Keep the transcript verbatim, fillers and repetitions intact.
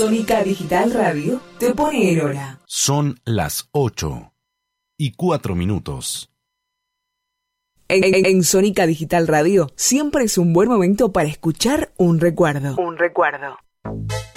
Sónica Digital Radio te pone en hora. Son las ocho y cuatro minutos. En, en, en Sónica Digital Radio siempre es un buen momento para escuchar un recuerdo. Un recuerdo.